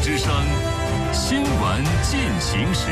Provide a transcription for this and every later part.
之声，新闻进行时。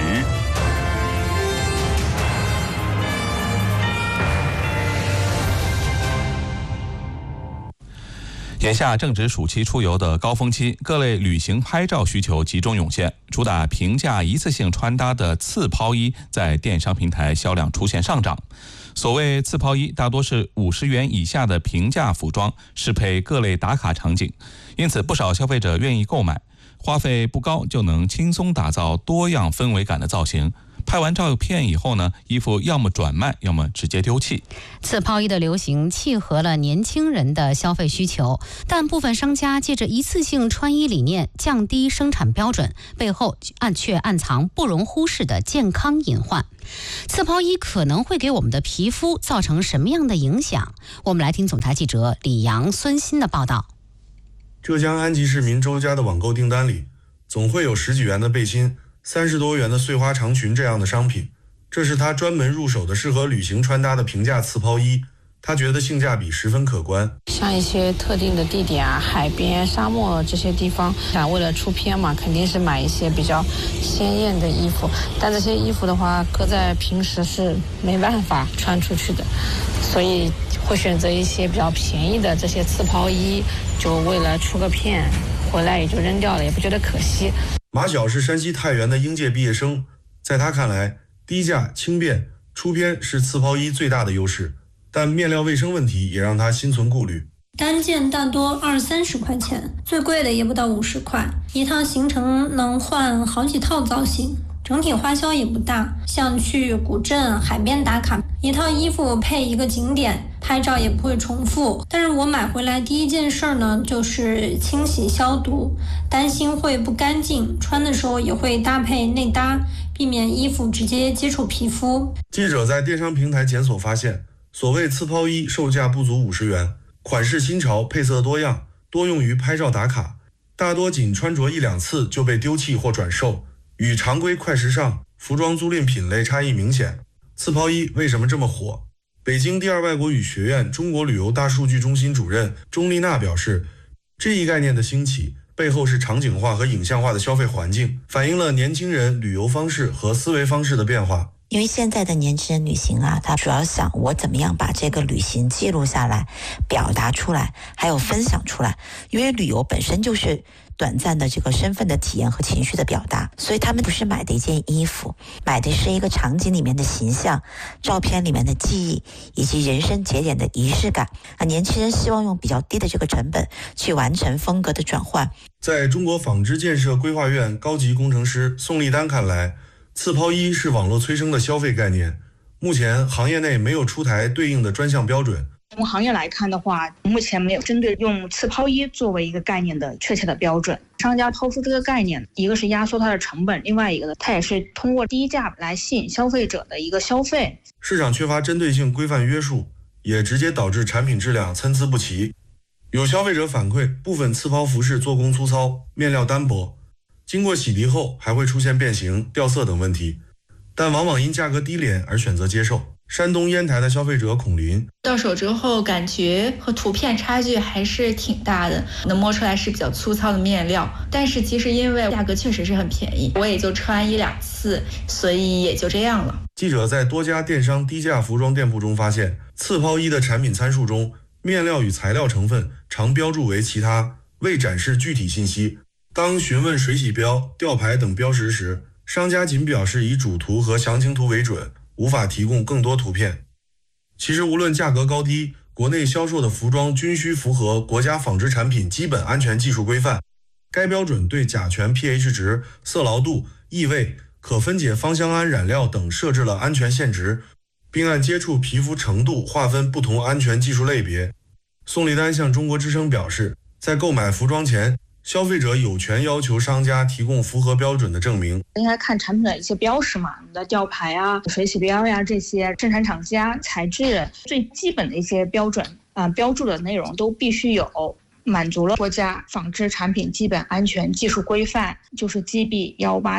眼下正值暑期出游的高峰期，各类旅行拍照需求集中涌现，主打平价一次性穿搭的次抛衣在电商平台销量出现上涨。所谓次抛衣，大多是50元以下的平价服装，适配各类打卡场景，因此不少消费者愿意购买，花费不高就能轻松打造多样氛围感的造型。拍完照片以后呢，衣服要么转卖，要么直接丢弃。 次抛衣的流行契合了年轻人的消费需求，但部分商家借着一次性穿衣理念降低生产标准，背后却暗藏不容忽视的健康隐患。次抛衣可能会给我们的皮肤造成什么样的影响？我们来听总台记者李阳、孙鑫的报道。 浙江安吉市民周家的网购订单里，总会有10几元的背心、30多元的碎花长裙这样的商品，这是他专门入手的适合旅行穿搭的平价次抛衣，他觉得性价比十分可观。 像一些特定的地点啊，海边、沙漠这些地方，为了出片嘛，肯定是买一些比较鲜艳的衣服，但这些衣服的话，搁在平时是没办法穿出去的，所以会选择一些比较便宜的这些次抛衣，就为了出个片，回来也就扔掉了，也不觉得可惜。 马晓是山西太原的应届毕业生，在他看来，低价轻便出片是次抛衣最大的优势，但面料卫生问题也让他心存顾虑。 单件大多20-30块钱，最贵的也不到50块，一趟行程能换好几套造型，整体花销也不大。像去古镇、海边打卡，一套衣服配一个景点，拍照也不会重复。但是我买回来第一件事呢，就是清洗消毒，担心会不干净，穿的时候也会搭配内搭，避免衣服直接接触皮肤。 记者在电商平台检索发现，所谓次抛衣售价不足50元，款式新潮，配色多样，多用于拍照打卡，大多仅穿着1-2次就被丢弃或转售，与常规快时尚服装租赁品类差异明显。次抛衣为什么这么火？北京第二外国语学院中国旅游大数据中心主任钟丽娜表示，这一概念的兴起背后是场景化和影像化的消费环境，反映了年轻人旅游方式和思维方式的变化。 因为现在的年轻人旅行啊，他主要想我怎么样把这个旅行记录下来，表达出来，还有分享出来。因为旅游本身就是短暂的这个身份的体验和情绪的表达，所以他们不是买的一件衣服，买的是一个场景里面的形象、照片里面的记忆，以及人生节点的仪式感。年轻人希望用比较低的这个成本去完成风格的转换。 在中国纺织建设规划院高级工程师宋立丹看来，次抛衣是网络催生的消费概念，目前行业内没有出台对应的专项标准。 从行业来看的话，目前没有针对用次抛衣作为一个概念的确切的标准。商家抛出这个概念，一个是压缩它的成本，另外一个呢，它也是通过低价来吸引消费者的一个消费。 市场缺乏针对性规范约束，也直接导致产品质量参差不齐。有消费者反馈，部分次抛服饰做工粗糙，面料单薄，经过洗涤后还会出现变形、掉色等问题，但往往因价格低廉而选择接受。山东烟台的消费者孔林， 到手之后感觉和图片差距还是挺大的，能摸出来是比较粗糙的面料，但是其实因为价格确实是很便宜，我也就穿1-2次，所以也就这样了。 记者在多家电商低价服装店铺中发现，次抛衣的产品参数中，面料与材料成分常标注为其他，未展示具体信息。当询问水洗标、吊牌等标识时，商家仅表示以主图和详情图为准，无法提供更多图片。其实无论价格高低，国内销售的服装均需符合国家纺织产品基本安全技术规范。该标准对甲醛 pH 值、色牢度、异味、可分解芳香胺染料等设置了安全限值，并按接触皮肤程度划分不同安全技术类别。宋立丹向中国之声表示，在购买服装前，消费者有权要求商家提供符合标准的证明。 应该看产品的一些标识嘛，你的吊牌啊、水洗标呀，这些生产厂家、材质最基本的一些标准标注的内容都必须有，满足了国家纺织产品基本安全技术规范，就是 GB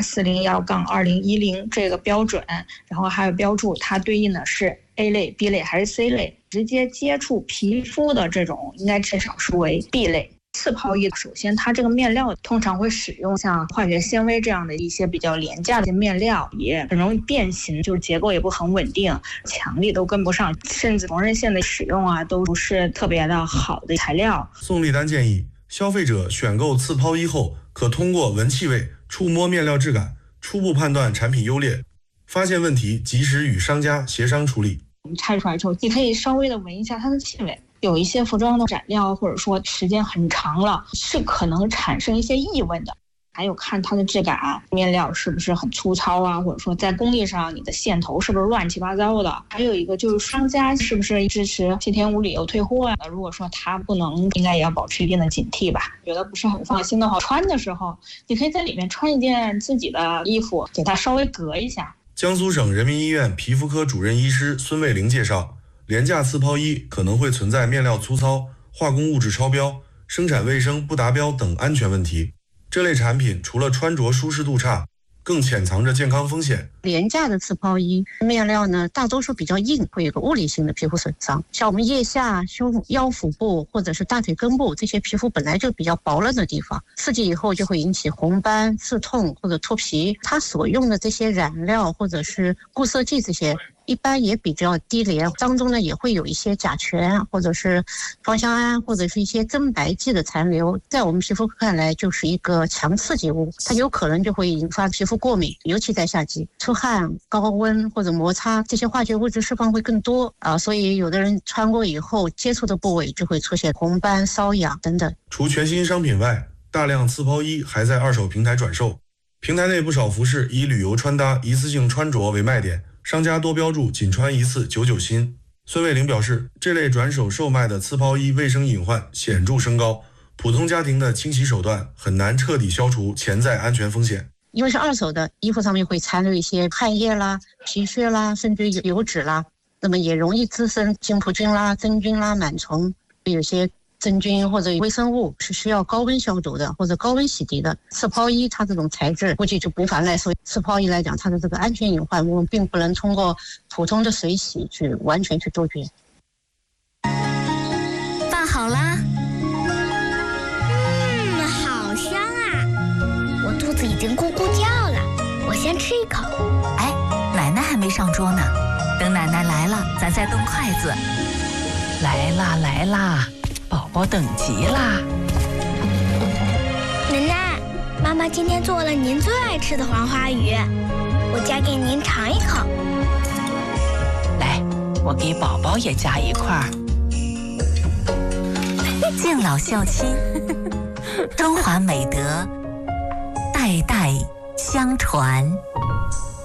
18401-2010这个标准，然后还有标注它对应的是 A 类、B 类还是 C 类，直接接触皮肤的这种应该至少是为 B 类。 次抛衣，首先它这个面料通常会使用像化学纤维这样的一些比较廉价的面料，也很容易变形，就是结构也不很稳定，强力都跟不上，甚至缝纫线的使用啊都不是特别的好的材料。 宋丽丹建议消费者选购次抛衣后，可通过闻气味、触摸面料质感，初步判断产品优劣，发现问题及时与商家协商处理。 我们拆出来之后，你可以稍微的闻一下它的气味，有一些服装的染料或者说时间很长了，是可能产生一些异味的。还有看它的质感，面料是不是很粗糙啊，或者说在工艺上你的线头是不是乱七八糟的。还有一个就是商家是不是支持7天无理由退货啊？如果说他不能，应该也要保持一定的警惕吧。觉得不是很放心的话，穿的时候你可以在里面穿一件自己的衣服，给它稍微隔一下。 江苏省人民医院皮肤科主任医师孙卫玲介绍，廉价次抛衣可能会存在面料粗糙、化工物质超标、生产卫生不达标等安全问题。这类产品除了穿着舒适度差，更潜藏着健康风险。 廉价的次抛衣面料呢，大多数比较硬，会有个物理性的皮肤损伤。像我们腋下、胸腰腹部或者是大腿根部这些皮肤本来就比较薄嫩的地方，刺激以后就会引起红斑、刺痛或者脱皮。它所用的这些染料或者是固色剂这些，一般也比较低廉，当中呢也会有一些甲醛或者是芳香胺或者是一些增白剂的残留，在我们皮肤看来就是一个强刺激物，它有可能就会引发皮肤过敏，尤其在夏季出汗、高温或者摩擦，这些化学物质释放会更多所以有的人穿过以后接触的部位就会出现红斑、瘙痒等等。 除全新商品外，大量次抛衣还在二手平台转售，平台内不少服饰以旅游穿搭、一次性穿着为卖点，商家多标注仅穿一次99新。孙卫玲表示，这类转手售卖的次抛衣卫生隐患显著升高，普通家庭的清洗手段很难彻底消除潜在安全风险。 因为是二手的，衣服上面会残留一些汗液啦、皮屑啦，甚至油脂啦，那么也容易滋生金葡菌啦、真菌啦、螨虫，有些真菌或者微生物是需要高温消毒的或者高温洗涤的。次抛衣它这种材质估计就无法耐受，次抛衣来讲它的这个安全隐患我们并不能通过普通的水洗去完全去杜绝。 饭好啦，好香啊，我肚子已经咕咕叫了，我先吃一口。 哎，奶奶还没上桌呢，等奶奶来了咱再动筷子。 来啦来啦，宝宝等急啦。 奶奶，妈妈今天做了您最爱吃的黄花鱼，我夹给您尝一口。 来，我给宝宝也夹一块。 敬老孝亲，中华美德代代相传。